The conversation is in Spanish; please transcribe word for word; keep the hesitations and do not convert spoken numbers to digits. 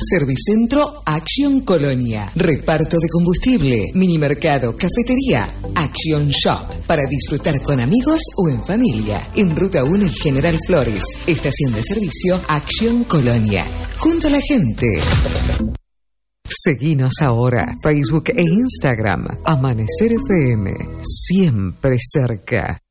Servicentro Action Colonia. Reparto de combustible, minimercado, cafetería. Action Shop. Para disfrutar con amigos o en familia. En Ruta uno y General Flores. Estación de servicio Action Colonia. Junto a la gente. Seguinos ahora. Facebook e Instagram. Amanecer F M. Siempre cerca.